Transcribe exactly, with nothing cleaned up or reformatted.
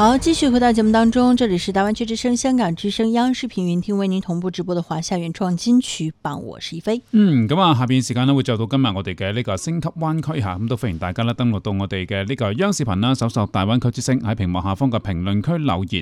好，繼續回到節目當中，這裡是大灣區之聲、香港之聲、央視頻雲聽為您同步直播的華夏原創金曲榜，我是一菲。 嗯，咁啊，下邊時間咧會就到今日我哋嘅呢個星級灣區嚇，咁都歡迎大家咧登錄到我哋嘅呢個央視頻啦，搜索大灣區之聲喺屏幕下方嘅評論區留言。